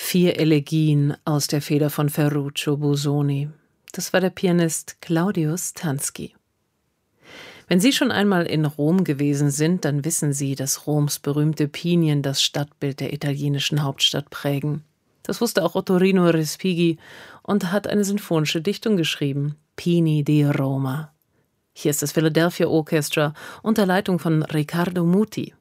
4 Elegien aus der Feder von Ferruccio Busoni. Das war der Pianist Claudius Tanski. Wenn Sie schon einmal in Rom gewesen sind, dann wissen Sie, dass Roms berühmte Pinien das Stadtbild der italienischen Hauptstadt prägen. Das wusste auch Ottorino Respighi und hat eine sinfonische Dichtung geschrieben, Pini di Roma. Hier ist das Philadelphia Orchestra unter Leitung von Riccardo Muti.